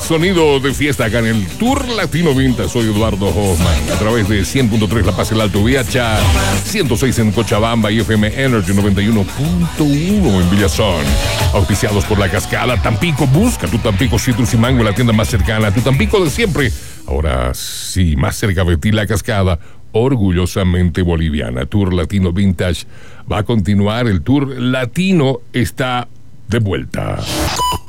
Sonido de fiesta acá en el Tour Latino Vintage. Soy Eduardo Hoffman. A través de 100.3 La Paz, el Alto Viacha, 106 en Cochabamba y FM Energy 91.1 en Villazón. Auspiciados por La Cascada, Tampico. Busca tu Tampico Citrus y Mango, la tienda más cercana. Tu Tampico de siempre. Ahora sí, más cerca de ti, La Cascada. Orgullosamente boliviana. Tour Latino Vintage va a continuar. El Tour Latino está de vuelta.